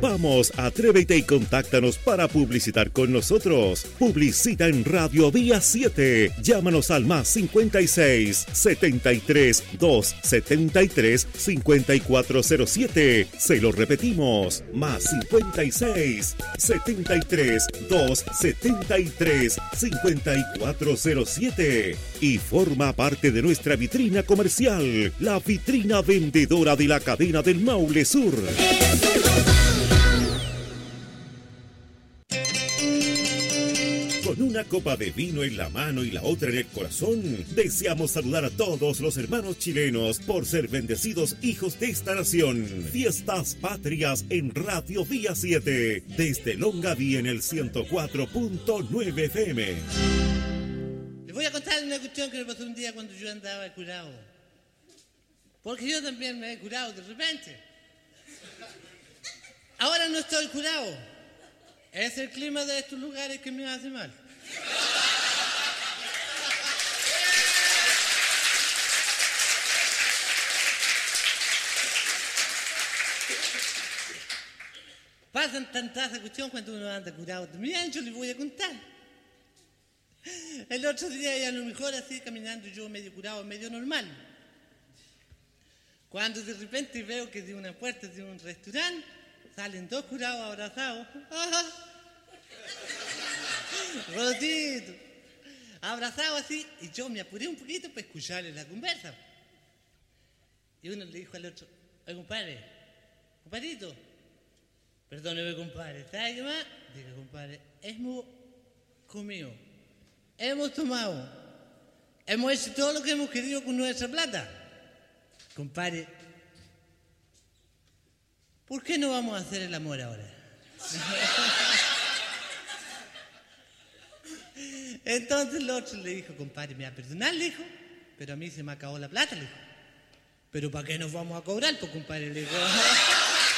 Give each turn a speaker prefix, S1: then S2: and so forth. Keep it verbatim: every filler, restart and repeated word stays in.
S1: Vamos, atrévete y contáctanos para publicitar con nosotros. Publicita en Radio Vía siete. Llámanos al más cincuenta y seis, setenta y tres, doscientos setenta y tres, cincuenta y cuatro cero siete. Se lo repetimos, más cincuenta y seis, setenta y tres, doscientos setenta y tres, cincuenta y cuatro cero siete. Y forma parte de nuestra vitrina comercial, la vitrina vendedora de la cadena del Maule Sur. Con una copa de vino en la mano y la otra en el corazón, deseamos saludar a todos los hermanos chilenos por ser bendecidos hijos de esta nación. Fiestas Patrias en Radio Vía siete, desde Longaví en el ciento cuatro punto nueve F M.
S2: Les voy a contar una cuestión que me pasó un día cuando yo andaba curado. Porque yo también me he curado de repente. Ahora no estoy curado. Es el clima de estos lugares que me hace mal. Pasan tantas cuestiones cuando uno anda curado. También yo les voy a contar. El otro día, y a lo mejor así caminando yo medio curado, medio normal. Cuando de repente veo que de una puerta de un restaurante salen dos curados abrazados. ¡Ajá! Rotito, abrazado así, y yo me apuré un poquito para escucharles la conversa. Y uno le dijo al otro: oye, compadre, compadrito, perdóneme, compadre, ¿sabe qué más? Diga, compadre, hemos comido, hemos tomado, hemos hecho todo lo que hemos querido con nuestra plata. Compadre, ¿por qué no vamos a hacer el amor ahora? Entonces el otro le dijo: compadre, me va a perdonar, le dijo, pero a mí se me acabó la plata, le dijo. ¿Pero para qué nos vamos a cobrar, pues, compadre? Le dijo.